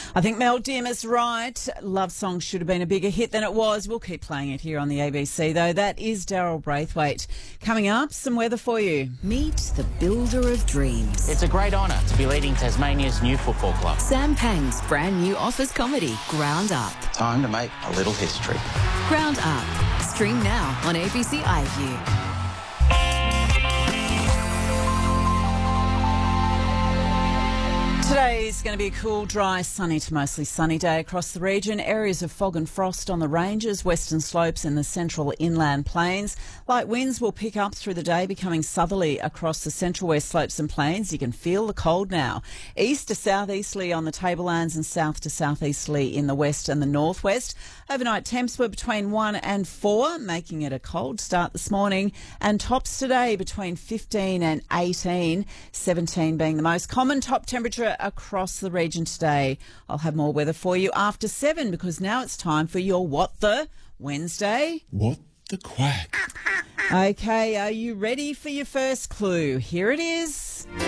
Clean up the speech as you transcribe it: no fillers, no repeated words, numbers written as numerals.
I think Mel Dim is right. Love Song should have been a bigger hit than it was. We'll keep playing it here on the ABC, though. That is Daryl Braithwaite. Coming up, some weather for you. Meet the builder of dreams. It's a great honour to be leading Tasmania's new football club. Sam Pang's brand new office comedy, Ground Up. Time to make a little history. Ground Up. Stream now on ABC iView. Today's going to be a cool, dry, sunny to mostly sunny day across the region. Areas of fog and frost on the ranges, western slopes and the central inland plains. Light winds will pick up through the day, becoming southerly across the central west slopes and plains. You can feel the cold now. East to southeasterly on the tablelands and south to southeasterly in the west and the northwest. Overnight temps were between 1 and 4, making it a cold start this morning. And tops today between 15 and 18, 17 being the most common top temperature across the region today. I'll have more weather for you after 7 because now it's time for your What the Wednesday. What the quack? Okay, are you ready for your first clue? Here it is.